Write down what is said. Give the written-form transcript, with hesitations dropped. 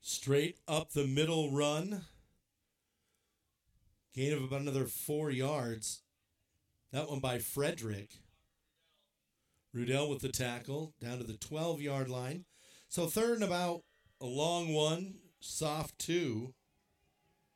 Straight up the middle run. Gain of about another 4 yards. That one by Frederick. Rudell with the tackle down to the 12-yard line. So third and about a long one, soft two.